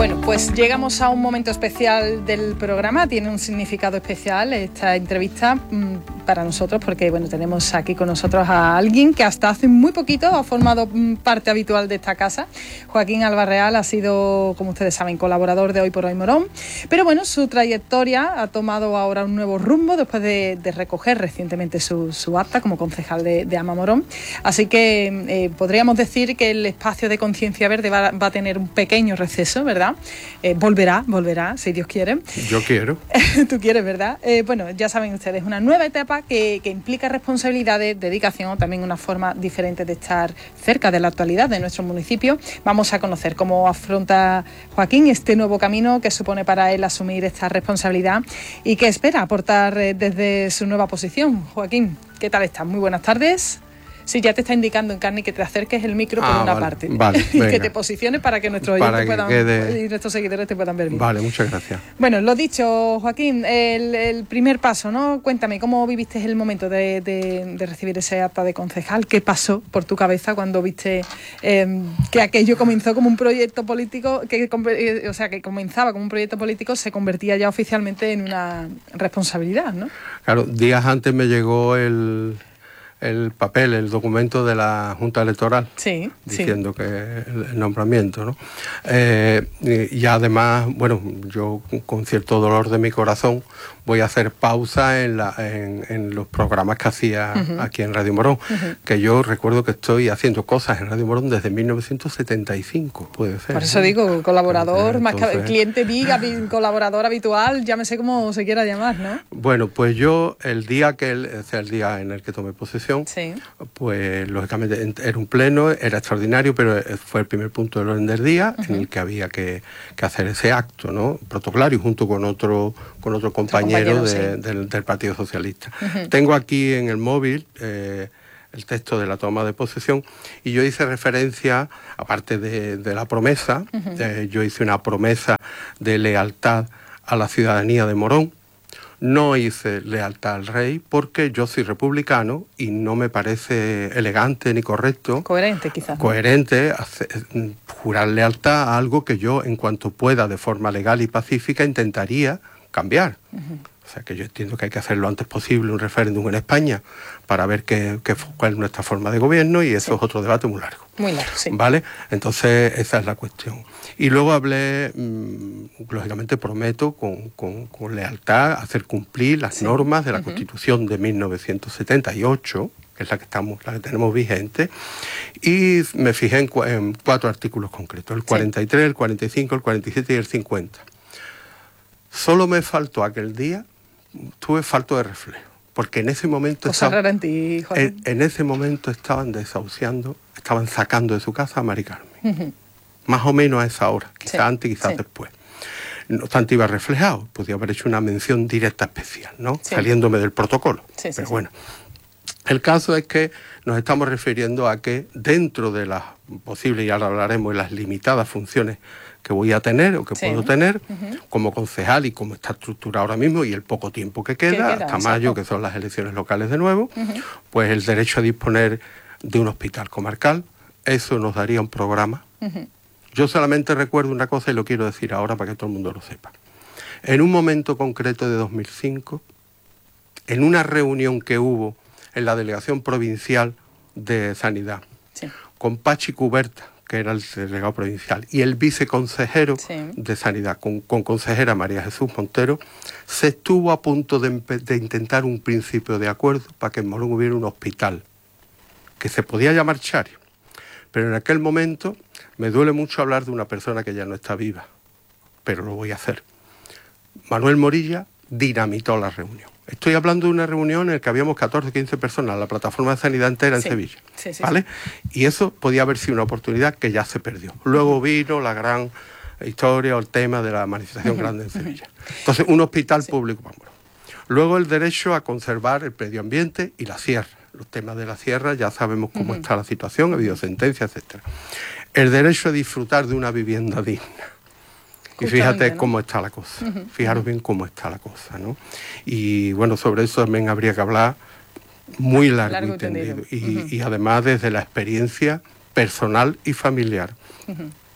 Bueno, pues llegamos a un momento especial del programa. Tiene un significado especial esta entrevista para nosotros porque, bueno, tenemos aquí con nosotros a alguien que hasta hace muy poquito ha formado parte habitual de esta casa. Joaquín Albarreal ha sido, como ustedes saben, colaborador de Hoy por Hoy Morón. Pero bueno, su trayectoria ha tomado ahora un nuevo rumbo después de recoger recientemente su acta como concejal de Ama Morón. Así que podríamos decir que el espacio de Conciencia Verde va a tener un pequeño receso, ¿verdad? Volverá, si Dios quiere. Yo quiero. Tú quieres, ¿verdad? Bueno, ya saben ustedes, una nueva etapa que implica responsabilidades, dedicación, también una forma diferente de estar cerca de la actualidad de nuestro municipio. Vamos a conocer cómo afronta Joaquín este nuevo camino que supone para él asumir esta responsabilidad y qué espera aportar desde su nueva posición. Joaquín, ¿qué tal estás? Muy buenas tardes. Sí, ya te está indicando, Encarni, que te acerques el micro por una parte. Vale, y que te posiciones para que nuestros oyentes y nuestros seguidores te puedan ver bien. Vale, muchas gracias. Bueno, lo dicho, Joaquín, el primer paso, ¿no? Cuéntame, ¿cómo viviste el momento de recibir ese acta de concejal? ¿Qué pasó por tu cabeza cuando viste que aquello comenzó como un proyecto político, que comenzaba como un proyecto político, se convertía ya oficialmente en una responsabilidad, ¿no? Claro, días antes me llegó el papel, el documento de la Junta Electoral, diciendo que el nombramiento, ¿no? Y además, bueno, yo con cierto dolor de mi corazón voy a hacer pausa en los programas que hacía aquí en Radio Morón, que yo recuerdo que estoy haciendo cosas en Radio Morón desde 1975, puede ser. Por eso digo, colaborador, entonces, más que cliente viga, colaborador habitual, llámese como se quiera llamar, ¿no? Bueno, pues yo el día en el que tomé posesión, pues lógicamente era un pleno, era extraordinario, pero fue el primer punto del orden del día en el que había que hacer ese acto, ¿no? Protocolario, junto con otro compañero del Partido Socialista. Tengo aquí en el móvil el texto de la toma de posesión y yo hice referencia, aparte de la promesa, yo hice una promesa de lealtad a la ciudadanía de Morón. No hice lealtad al rey porque yo soy republicano y no me parece elegante ni correcto. Coherente, quizás. Coherente, jurar lealtad a algo que yo, en cuanto pueda, de forma legal y pacífica, intentaría cambiar. O sea, que yo entiendo que hay que hacer lo antes posible un referéndum en España para ver cuál es nuestra forma de gobierno y eso es otro debate muy largo. Muy largo, sí. ¿Vale? Entonces, esa es la cuestión. Y luego hablé, lógicamente prometo con lealtad hacer cumplir las normas de la Constitución de 1978, que es la que tenemos vigente, y me fijé en 4 artículos concretos, el 43, el 45, el 47 y el 50. Solo me faltó aquel día, tuve falta de reflejo, porque en ese momento en ese momento estaban desahuciando, estaban sacando de su casa a Mari Carmen. Más o menos a esa hora, quizás antes, quizás después. No obstante, iba reflejado, podía haber hecho una mención directa especial, ¿no? Saliéndome del protocolo. Pero bueno, el caso es que nos estamos refiriendo a que dentro de las posibles, y ahora hablaremos de las limitadas funciones que voy a tener o que puedo tener como concejal y como está estructurado ahora mismo y el poco tiempo que queda hasta mayo, que son las elecciones locales de nuevo, pues el derecho a disponer de un hospital comarcal, eso nos daría un programa. Yo solamente recuerdo una cosa y lo quiero decir ahora para que todo el mundo lo sepa. En un momento concreto de 2005, en una reunión que hubo en la Delegación Provincial de Sanidad, con Pachi Cuberta, que era el delegado provincial, y el viceconsejero de Sanidad, con consejera María Jesús Montero, se estuvo a punto de intentar un principio de acuerdo para que en Morón hubiera un hospital, que se podía llamar Chario. Pero en aquel momento me duele mucho hablar de una persona que ya no está viva, pero lo voy a hacer. Manuel Morilla dinamitó la reunión. Estoy hablando de una reunión en la que habíamos 14, 15 personas, la plataforma de sanidad entera en Sevilla. ¿Vale? Y eso podía haber sido una oportunidad que ya se perdió. Luego vino la gran historia o el tema de la manifestación grande en Sevilla. Entonces, un hospital público para Morón. Luego el derecho a conservar el medio ambiente y la sierra. Los temas de la sierra ya sabemos cómo está la situación, ha habido sentencias, etc. El derecho a disfrutar de una vivienda digna. Y fíjate cómo está la cosa, fijaros bien cómo está la cosa, ¿no? Y bueno, sobre eso también habría que hablar muy largo y tendido. Y además desde la experiencia personal y familiar.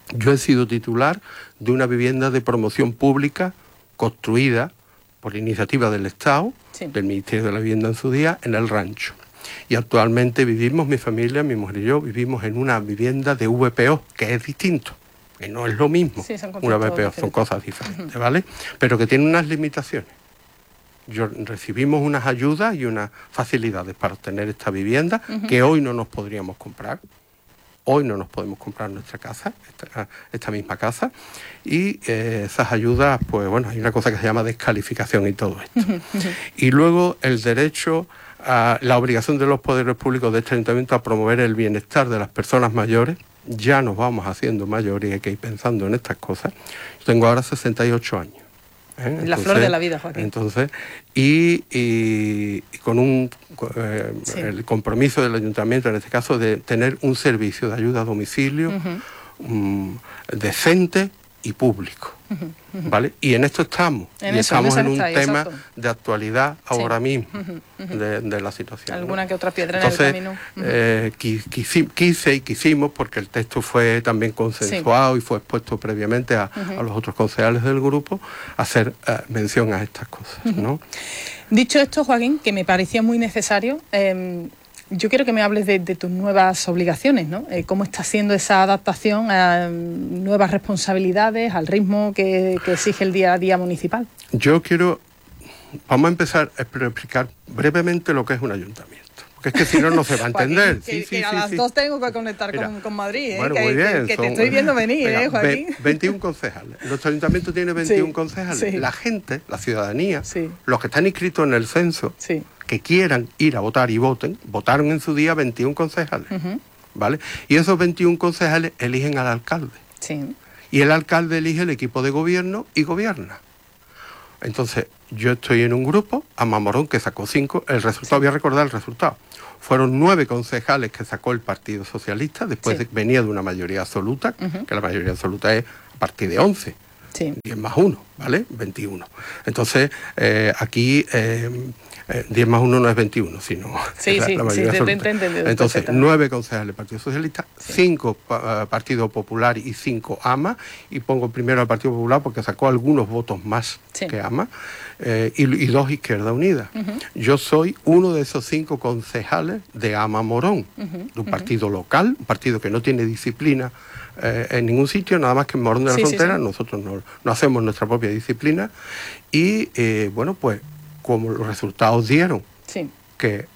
Yo he sido titular de una vivienda de promoción pública construida por iniciativa del Estado, Sí. del Ministerio de la Vivienda en su día, en el rancho. Y actualmente vivimos, mi familia, mi mujer y yo, vivimos en una vivienda de VPO, que es distinto, que no es lo mismo. Sí, son una conceptos VPO, son diferentes. cosas diferentes, ¿vale? Pero que tiene unas limitaciones. Recibimos unas ayudas y unas facilidades para obtener esta vivienda que hoy no nos podríamos comprar. Hoy no nos podemos comprar nuestra casa, esta misma casa, y esas ayudas, pues bueno, hay una cosa que se llama descalificación y todo esto. Y luego el derecho, la obligación de los poderes públicos de este ayuntamiento a promover el bienestar de las personas mayores. Ya nos vamos haciendo mayores y hay que ir pensando en estas cosas. Yo tengo ahora 68 años. La flor de la vida, Joaquín. Entonces, y con Sí. el compromiso del ayuntamiento, en este caso, de tener un servicio de ayuda a domicilio decente y público. ¿Vale? Y en esto estamos. En y eso, estamos en un estáis, tema exacto. de actualidad ahora mismo de la situación. Alguna ¿no? que otra piedra Entonces, en el camino. quisimos, porque el texto fue también consensuado y fue expuesto previamente a los otros concejales del grupo, hacer mención a estas cosas, ¿no? Dicho esto, Joaquín, que me parecía muy necesario, yo quiero que me hables de tus nuevas obligaciones, ¿no? ¿Cómo está siendo esa adaptación a nuevas responsabilidades, al ritmo que exige el día a día municipal? Vamos a empezar a explicar brevemente lo que es un ayuntamiento. Porque es que si no, no se va a entender. Joaquín, que a las 2 tengo que conectar con Madrid, ¿eh? Bueno, muy bien. Que te estoy viendo venir, venga, Joaquín. 21 concejales. Nuestro ayuntamiento tiene 21 Sí, concejales. sí. La gente, la ciudadanía, Sí. los que están inscritos en el censo, Sí. que quieran ir a votar y voten, votaron en su día 21 concejales. ¿Vale? Y esos 21 concejales eligen al alcalde. Sí. Y el alcalde elige el equipo de gobierno y gobierna. Entonces, yo estoy en un grupo, Ama Morón, que sacó 5, el resultado, voy a recordar el resultado. Fueron 9 concejales que sacó el Partido Socialista, después venía de una mayoría absoluta, que la mayoría absoluta es a partir de 11. Sí. 10 más 1, ¿vale? 21. Entonces, aquí 10 más 1 no es 21, sino Sí, la mayoría te absoluta. he entendido. Entonces, Perfectamente. 9 concejales del Partido Socialista, 5 Partido Popular y 5 AMA, y pongo primero al Partido Popular porque sacó algunos votos más que AMA, y 2 Izquierda Unida. Yo soy uno de esos 5 concejales de AMA Morón, de un partido local, un partido que no tiene disciplina en ningún sitio, nada más que en Morón de la Frontera. Nosotros no hacemos nuestra propia disciplina y bueno, pues como los resultados dieron que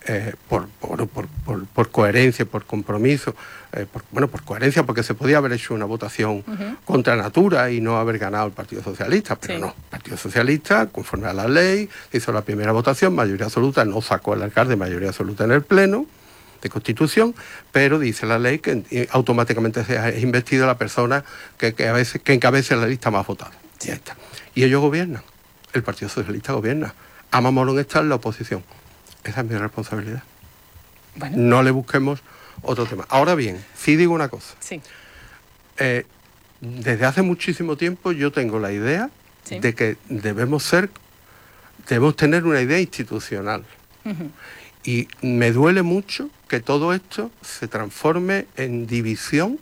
por coherencia, por compromiso, por coherencia, porque se podía haber hecho una votación contra natura y no haber ganado el Partido Socialista, pero no, el Partido Socialista, conforme a la ley, hizo la primera votación, mayoría absoluta, no sacó al alcalde, mayoría absoluta en el Pleno de Constitución, pero dice la ley que automáticamente es investida la persona que encabece la lista más votada. Ya está. Y ellos gobiernan, el Partido Socialista gobierna. Ama Morón está en la oposición. Esa es mi responsabilidad. Bueno. No le busquemos otro tema. Ahora bien, sí digo una cosa. Sí. Desde hace muchísimo tiempo yo tengo la idea de que debemos tener una idea institucional. Y me duele mucho que todo esto se transforme en división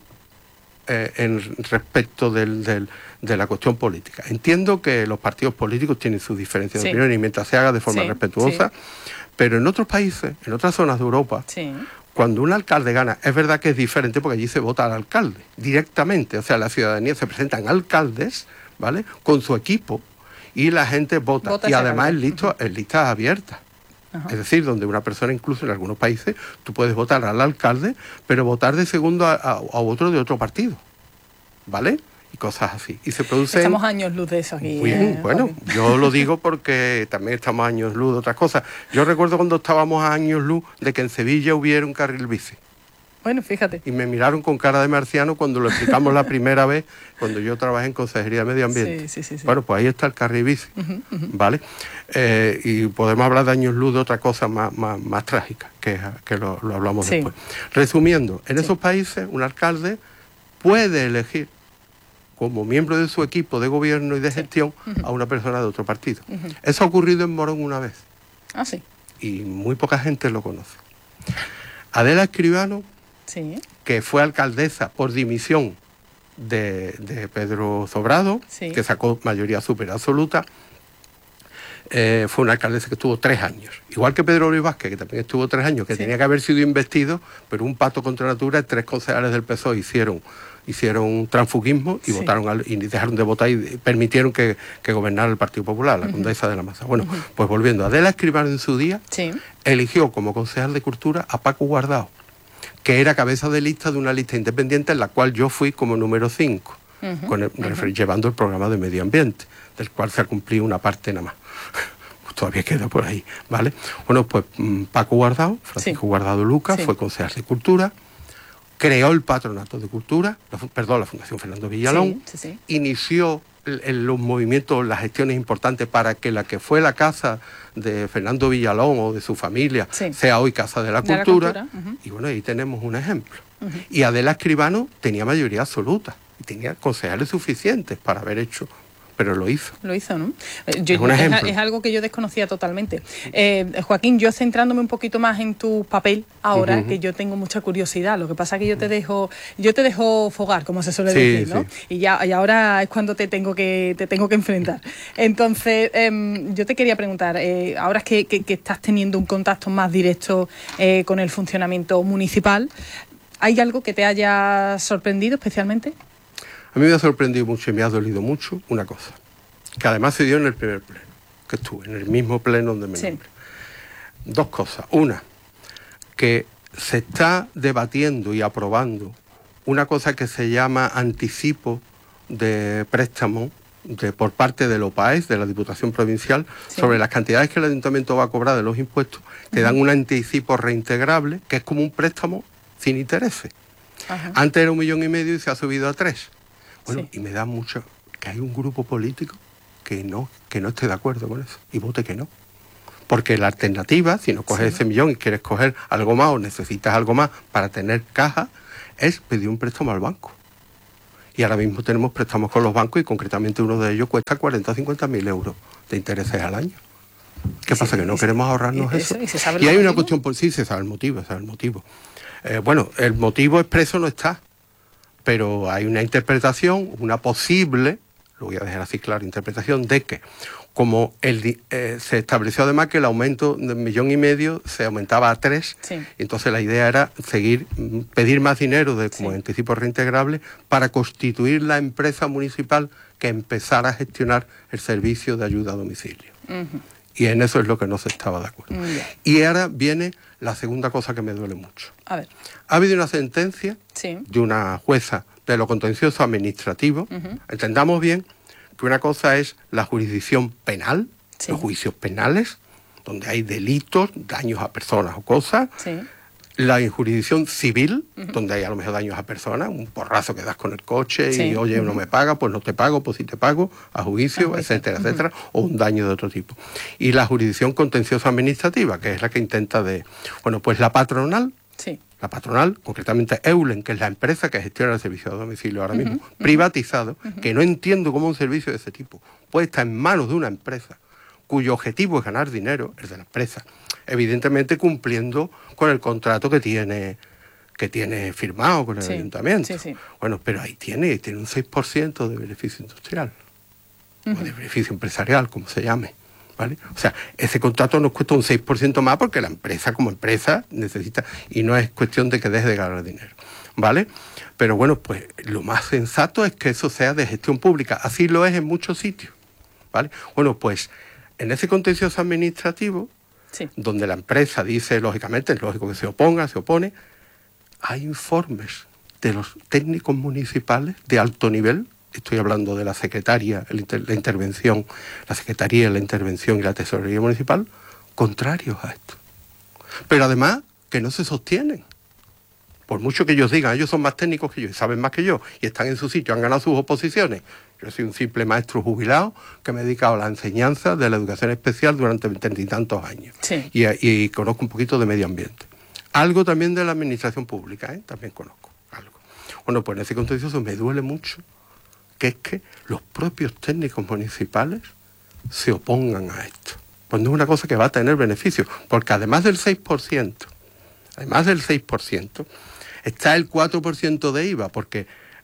respecto de la cuestión política. Entiendo que los partidos políticos tienen sus diferencias de opinión y mientras se haga de forma respetuosa, pero en otros países, en otras zonas de Europa, cuando un alcalde gana, es verdad que es diferente porque allí se vota al alcalde directamente, o sea, la ciudadanía se presentan alcaldes, ¿vale?, con su equipo y la gente vota y además en listas abiertas. Es decir, donde una persona, incluso en algunos países, tú puedes votar al alcalde, pero votar de segundo a otro de otro partido, ¿vale? Y cosas así. Y se producen... Estamos años luz de eso aquí. Bien, bueno, yo lo digo porque también estamos a años luz de otras cosas. Yo recuerdo cuando estábamos a años luz de que en Sevilla hubiera un carril bici. Bueno, fíjate. Y me miraron con cara de marciano cuando lo explicamos la primera vez, cuando yo trabajé en Consejería de Medio Ambiente. Sí. Bueno, pues ahí está el carril bici, ¿vale? Y podemos hablar de años luz de otra cosa más trágica, que lo hablamos después. Resumiendo, en esos países un alcalde puede elegir como miembro de su equipo de gobierno y de gestión a una persona de otro partido. Eso ha ocurrido en Morón una vez. Ah, sí. Y muy poca gente lo conoce. Adela Escribano, que fue alcaldesa por dimisión de Pedro Sobrado, sí, que sacó mayoría súper absoluta. Fue una alcaldesa que estuvo 3 años. Igual que Pedro Luis Vázquez, que también estuvo 3 años, que sí, tenía que haber sido investido, pero un pacto contra natura, 3 concejales del PSOE hicieron transfugismo y sí, votaron y dejaron de votar y permitieron que gobernara el Partido Popular, la condesa de la Maza. Bueno, pues volviendo, Adela Escribano en su día sí, eligió como concejal de Cultura a Paco Guardao, que era cabeza de lista de una lista independiente en la cual yo fui como número 5, llevando el programa de medio ambiente, del cual se ha cumplido una parte nada más. Pues todavía queda por ahí, ¿vale? Bueno, pues Paco Guardao, Francisco sí, Guardado Lucas, sí, fue concejal de Cultura, creó el Patronato de Cultura, la Fundación Fernando Villalón, sí, sí, sí, inició los movimientos, las gestiones importantes para que la que fue la casa de Fernando Villalón o de su familia sí, sea hoy Casa de la Cultura. Y bueno, ahí tenemos un ejemplo. Y Adela Escribano tenía mayoría absoluta y tenía concejales suficientes para haber hecho, pero lo hizo. Lo hizo, ¿no? Es algo que yo desconocía totalmente. Joaquín, yo centrándome un poquito más en tu papel ahora, que yo tengo mucha curiosidad. Lo que pasa es que yo te dejo fogar, como se suele decir, ¿no? Sí. Y ahora es cuando te tengo que enfrentar. Entonces, yo te quería preguntar, ahora que estás teniendo un contacto más directo con el funcionamiento municipal, ¿hay algo que te haya sorprendido especialmente? A mí me ha sorprendido mucho y me ha dolido mucho una cosa, que además se dio en el primer pleno, que estuve, en el mismo pleno donde me nombré. 2 cosas. Una, que se está debatiendo y aprobando una cosa que se llama anticipo de préstamo por parte del OPAES, de la Diputación Provincial, sobre las cantidades que el Ayuntamiento va a cobrar de los impuestos, que dan un anticipo reintegrable, que es como un préstamo sin intereses. Antes era 1,5 millones y se ha subido a 3. Bueno, y me da mucho que hay un grupo político que no esté de acuerdo con eso y vote que no. Porque la alternativa, si no coges ese millón y quieres coger algo más o necesitas algo más para tener caja, es pedir un préstamo al banco. Y ahora mismo tenemos préstamos con los bancos y concretamente uno de ellos cuesta 40 o 50 mil euros de intereses al año. ¿Qué pasa? Que no queremos ahorrarnos eso. Y hay una cuestión, sí, se sabe el motivo, bueno, el motivo expreso no está, pero hay una interpretación, una posible, lo voy a dejar así claro, interpretación de que como se estableció además que el aumento de 1,5 millones se aumentaba a 3, entonces la idea era pedir más dinero como anticipo reintegrable para constituir la empresa municipal que empezara a gestionar el servicio de ayuda a domicilio. Y en eso es lo que no se estaba de acuerdo. Y ahora viene la segunda cosa que me duele mucho. A ver. Ha habido una sentencia de una jueza de lo contencioso administrativo. Entendamos bien que una cosa es la jurisdicción penal, los juicios penales, donde hay delitos, daños a personas o cosas. La jurisdicción civil, donde hay a lo mejor daños a personas, un porrazo que das con el coche y oye, no me paga, pues no te pago, pues sí te pago, a juicio, etcétera, etcétera, o un daño de otro tipo. Y la jurisdicción contenciosa administrativa, que es la que intenta bueno, pues la patronal, concretamente Eulen, que es la empresa que gestiona el servicio de domicilio ahora mismo, privatizado, que no entiendo cómo un servicio de ese tipo puede estar en manos de una empresa cuyo objetivo es ganar dinero, el de la empresa, evidentemente cumpliendo con el contrato que tiene firmado con el ayuntamiento. Bueno, pero ahí tiene un 6% de beneficio industrial, o de beneficio empresarial, como se llame, ¿vale? O sea, ese contrato nos cuesta un 6% más porque la empresa como empresa necesita, y no es cuestión de que deje de ganar dinero, ¿vale? Pero bueno, pues lo más sensato es que eso sea de gestión pública, así lo es en muchos sitios, ¿vale? Bueno, pues en ese contencioso administrativo, donde la empresa dice, lógicamente, es lógico que se opone, hay informes de los técnicos municipales de alto nivel, estoy hablando de la Secretaría, la Intervención, la Secretaría, la Intervención y la Tesorería Municipal, contrarios a esto. Pero además que no se sostienen. Por mucho que ellos digan, ellos son más técnicos que yo y saben más que yo y están en su sitio, han ganado sus oposiciones. Yo soy un simple maestro jubilado que me he dedicado a la enseñanza de la educación especial durante 30 y tantos años. Y conozco un poquito de medio ambiente. Algo también de la administración pública, también conozco algo. Bueno, pues en ese contexto me duele mucho que es que los propios técnicos municipales se opongan a esto. Pues no es una cosa que va a tener beneficio, porque además del 6%, está el 4% de IVA, porque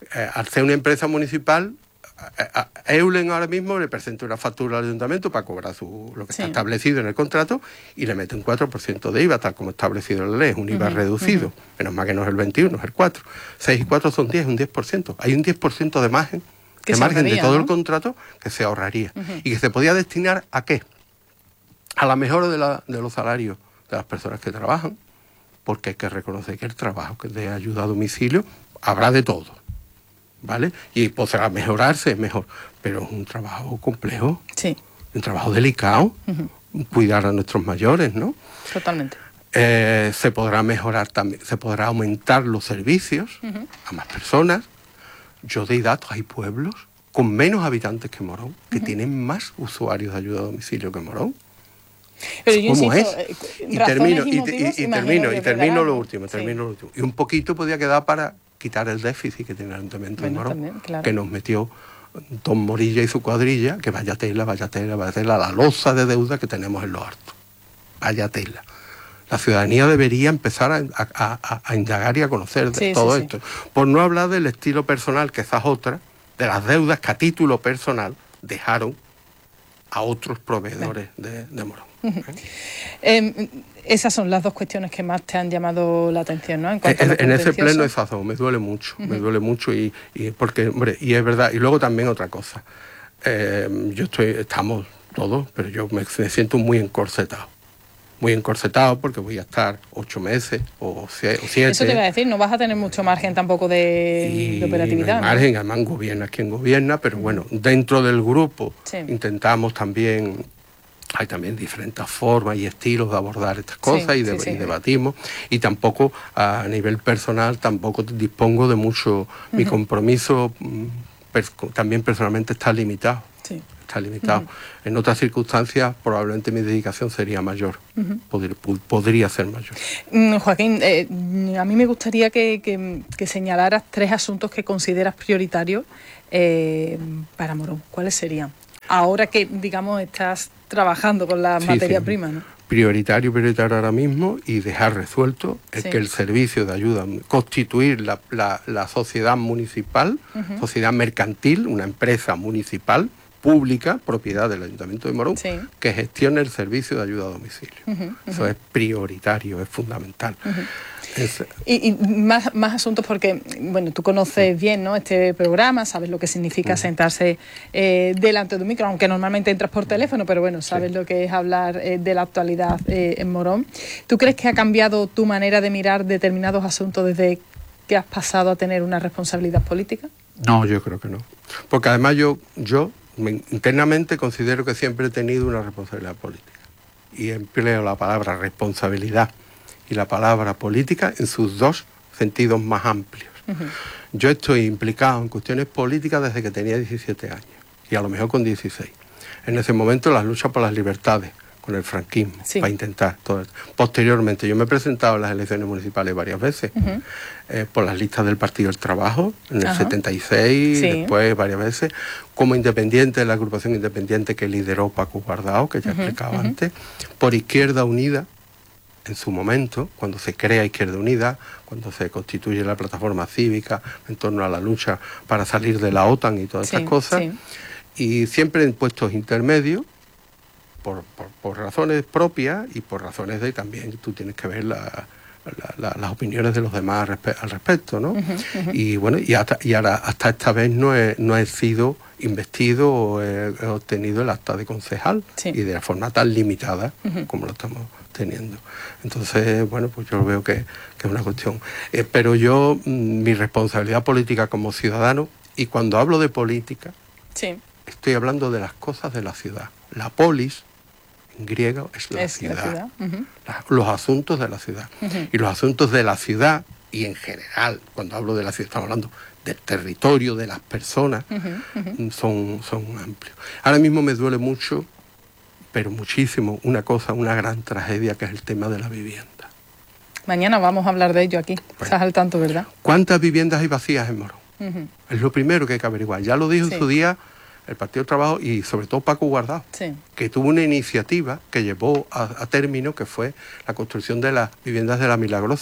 Al ser una empresa municipal, Eulen ahora mismo le presenta una factura al ayuntamiento para cobrar lo que está establecido en el contrato y le mete un 4% de IVA, tal como establecido en la ley. Es un IVA reducido, menos mal que no es el 21, es el 4. 6 y 4 son 10, un 10%. Hay un 10% de margen, de todo el contrato que se ahorraría. ¿Y que se podía destinar a qué? A la mejora de los salarios de las personas que trabajan, porque hay que reconocer que el trabajo de ayuda a domicilio habrá de todo, ¿vale? Y podrá mejorarse mejor, pero es un trabajo complejo, un trabajo delicado, cuidar a nuestros mayores, ¿no? Totalmente. Se podrá mejorar también, se podrá aumentar los servicios a más personas. Yo doy datos, hay pueblos con menos habitantes que Morón, que tienen más usuarios de ayuda a domicilio que Morón. Pero yo ¿Cómo insisto, es? Termino lo último. Y un poquito podía quedar para quitar el déficit que tiene el Ayuntamiento de Morón, también, claro, que nos metió Don Morilla y su cuadrilla, que vaya tela, la losa de deuda que tenemos en los hartos. Vaya tela. La ciudadanía debería empezar a indagar y a conocer todo esto. Por no hablar del estilo personal, que esa es otra, de las deudas que a título personal dejaron a otros proveedores de Morón. Esas son las dos cuestiones que más te han llamado la atención, ¿no? En ese pleno esas dos, me duele mucho, y porque, hombre, y es verdad, y luego también otra cosa, estamos todos, pero yo me siento muy encorsetado porque voy a estar 8 meses o 7. Eso te iba a decir, no vas a tener mucho margen tampoco de operatividad. No hay margen, además gobierna quien gobierna, pero bueno, dentro del grupo intentamos también, hay también diferentes formas y estilos de abordar estas cosas y debatimos, y tampoco a nivel personal tampoco dispongo de mucho, mi compromiso también personalmente está limitado. Está limitado. En otras circunstancias probablemente mi dedicación sería mayor, podría ser mayor. Joaquín, a mí me gustaría que señalaras 3 asuntos que consideras prioritarios para Morón. ¿Cuáles serían? Ahora que, digamos, estás trabajando con la materia prima, ¿no? Prioritario ahora mismo, y dejar resuelto es que el servicio de ayuda, constituir la sociedad municipal, sociedad mercantil, una empresa municipal pública, propiedad del Ayuntamiento de Morón, que gestione el servicio de ayuda a domicilio. Eso es prioritario, es fundamental. Y más asuntos porque, bueno, tú conoces bien, ¿no?, este programa, sabes lo que significa sentarse delante de un micro, aunque normalmente entras por teléfono, pero bueno, sabes lo que es hablar de la actualidad en Morón. ¿Tú crees que ha cambiado tu manera de mirar determinados asuntos desde que has pasado a tener una responsabilidad política? No, yo creo que no. Porque además yo internamente considero que siempre he tenido una responsabilidad política. Y empleo la palabra responsabilidad y la palabra política en sus dos sentidos más amplios. Yo estoy implicado en cuestiones políticas desde que tenía 17 años, y a lo mejor con 16. En ese momento las luchas por las libertades, con el franquismo, para intentar todo esto. Posteriormente, yo me he presentado en las elecciones municipales varias veces, por las listas del Partido del Trabajo, en el 76, después varias veces, como independiente de la agrupación independiente que lideró Paco Guardao, que ya explicaba antes, por Izquierda Unida, en su momento, cuando se crea Izquierda Unida, cuando se constituye la plataforma cívica en torno a la lucha para salir de la OTAN y todas esas cosas, y siempre en puestos intermedios, por razones propias y por razones de también tú tienes que ver las opiniones de los demás al respecto, ¿no? Y bueno, y ahora hasta esta vez no he sido investido o he obtenido el acta de concejal, y de la forma tan limitada como lo estamos teniendo. Entonces, bueno, pues yo veo que es una cuestión. Pero yo, mi responsabilidad política como ciudadano, y cuando hablo de política, estoy hablando de las cosas de la ciudad. La polis, en griego, es la ciudad. Los asuntos de la ciudad. Y los asuntos de la ciudad, y en general, cuando hablo de la ciudad, estamos hablando del territorio, de las personas, son amplios. Ahora mismo me duele mucho, pero muchísimo, una gran tragedia, que es el tema de la vivienda. Mañana vamos a hablar de ello aquí. Estás al tanto, ¿verdad? ¿Cuántas viviendas hay vacías en Morón? Es lo primero que hay que averiguar. Ya lo dijo en su día el Partido del Trabajo, y sobre todo Paco Guardao, que tuvo una iniciativa que llevó a término, que fue la construcción de las viviendas de La Milagrosa,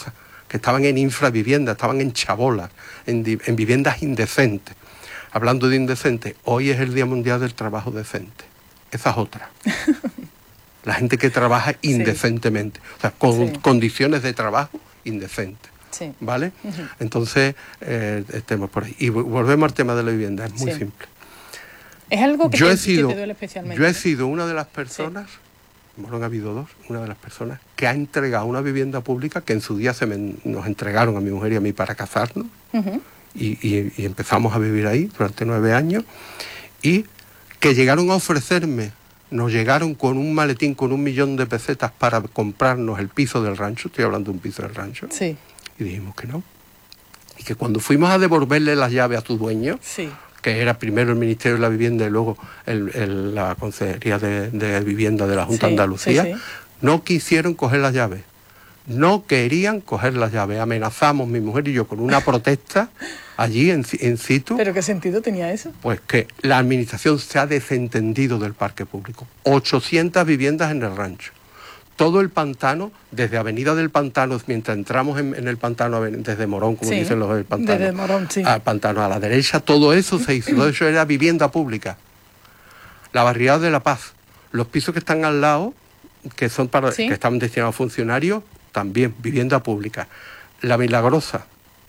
que estaban en infraviviendas, estaban en chabolas, en viviendas indecentes. Hablando de indecentes, hoy es el Día Mundial del Trabajo Decente. Esa es otra. La gente que trabaja indecentemente, o sea, con condiciones de trabajo indecentes. Sí. ¿Vale? Entonces, estemos por ahí. Y volvemos al tema de la vivienda, es muy simple. Es algo que te duele especialmente. Yo he sido una de las personas, bueno, han habido dos, una de las personas que ha entregado una vivienda pública que en su día nos entregaron a mi mujer y a mí para casarnos, y empezamos a vivir ahí durante 9 años, y que llegaron a ofrecerme, nos llegaron con un maletín con 1 millón de pesetas para comprarnos el piso del rancho, estoy hablando de un piso del rancho, y dijimos que no. Y que cuando fuimos a devolverle las llaves a su dueño, que era primero el Ministerio de la Vivienda y luego la Consejería de Vivienda de la Junta de Andalucía, no quisieron coger las llaves. No querían coger las llaves. Amenazamos mi mujer y yo con una protesta allí en situ. ¿Pero qué sentido tenía eso? Pues que la administración se ha desentendido del parque público. 800 viviendas en el rancho. Todo el pantano, desde Avenida del Pantano, mientras entramos en el pantano, desde Morón, como dicen los del pantano, desde Morón, al pantano a la derecha, todo eso se hizo, todo eso era vivienda pública. La barriada de La Paz, los pisos que están al lado, que son que están destinados a funcionarios, también vivienda pública. La Milagrosa,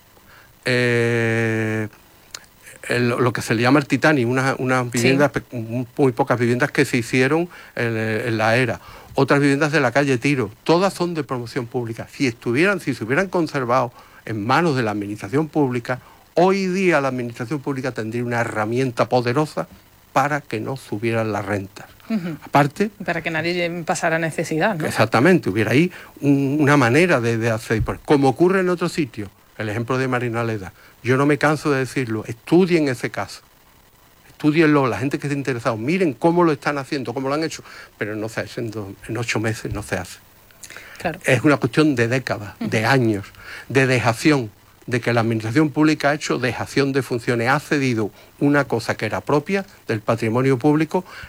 lo que se le llama el Titanic, unas viviendas, muy pocas viviendas que se hicieron en la era. Otras viviendas de la calle Tiro, todas son de promoción pública. Si se hubieran conservado en manos de la administración pública, hoy día la administración pública tendría una herramienta poderosa para que no subieran las rentas. Aparte... Para que nadie pasara necesidad, ¿no? Exactamente, hubiera ahí una manera de hacer, como ocurre en otros sitios, el ejemplo de Marinaleda. Yo no me canso de decirlo, estudien ese caso. Estudienlo, la gente que esté interesada, miren cómo lo están haciendo, cómo lo han hecho, pero no se hace en 8 meses, no se hace. Claro. Es una cuestión de décadas, de años, de dejación, de que la administración pública ha hecho dejación de funciones, ha cedido una cosa que era propia del patrimonio público